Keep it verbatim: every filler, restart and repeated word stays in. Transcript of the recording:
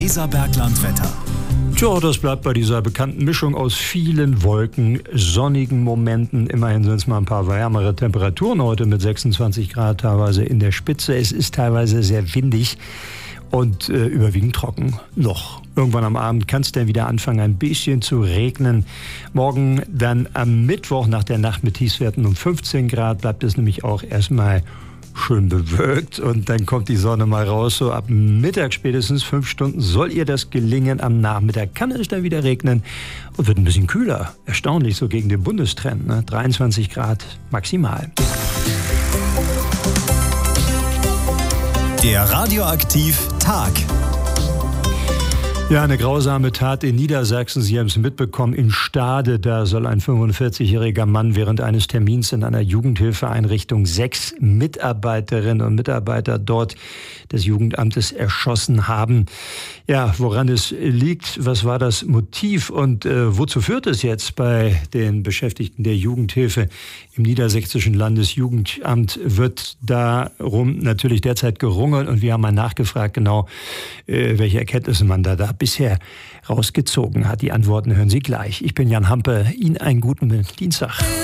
Weserbergland-Wetter. Tja, das bleibt bei dieser bekannten Mischung aus vielen Wolken, sonnigen Momenten. Immerhin sind es mal ein paar wärmere Temperaturen heute mit sechsundzwanzig Grad teilweise in der Spitze. Es ist teilweise sehr windig und äh, überwiegend trocken noch. Irgendwann am Abend kann es dann wieder anfangen, ein bisschen zu regnen. Morgen dann am Mittwoch nach der Nacht mit Tiefstwerten um fünfzehn Grad bleibt es nämlich auch erstmal schön bewölkt und dann kommt die Sonne mal raus. So ab Mittag spätestens fünf Stunden soll ihr das gelingen. Am Nachmittag kann es dann wieder regnen und wird ein bisschen kühler. Erstaunlich so gegen den Bundestrend. Ne? dreiundzwanzig Grad maximal. Der Radioaktiv Tag. Ja, eine grausame Tat in Niedersachsen. Sie haben es mitbekommen. In Stade, da soll ein fünfundvierzigjähriger Mann während eines Termins in einer Jugendhilfeeinrichtung sechs Mitarbeiterinnen und Mitarbeiter dort des Jugendamtes erschossen haben. Ja, woran es liegt, was war das Motiv und äh, wozu führt es jetzt bei den Beschäftigten der Jugendhilfe im Niedersächsischen Landesjugendamt? Wird darum natürlich derzeit gerungen und wir haben mal nachgefragt, genau äh, welche Erkenntnisse man da, da bisher rausgezogen hat. Die Antworten hören Sie gleich. Ich bin Jan Hampe. Ihnen einen guten Dienstag.